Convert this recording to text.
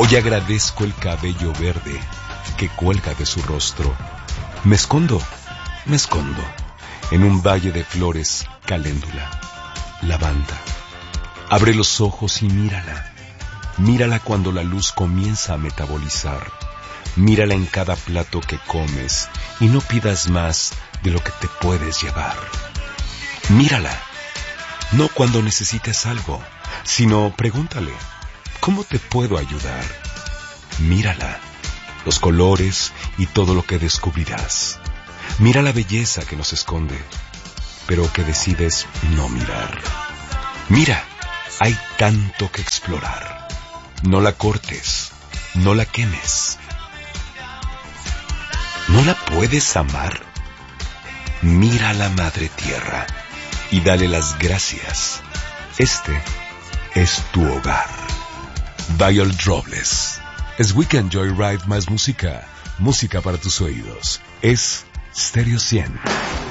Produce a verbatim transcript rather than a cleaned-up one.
Hoy agradezco el cabello verde que cuelga de su rostro. Me escondo, me escondo en un valle de flores, caléndula, lavanda. Abre los ojos y mírala. Mírala cuando la luz comienza a metabolizar. Mírala en cada plato que comes y no pidas más de lo que te puedes llevar. Mírala, no cuando necesites algo, sino pregúntale, ¿cómo te puedo ayudar? Mírala, los colores y todo lo que descubrirás. Mira la belleza que nos esconde, pero que decides no mirar. Mira, hay tanto que explorar. No la cortes, no la quemes. ¿No la puedes amar? Mira a la Madre Tierra y dale las gracias. Este es tu hogar. Viol Robles. Es Weekend Joyride más música. Música para tus oídos. Es Stereo cien.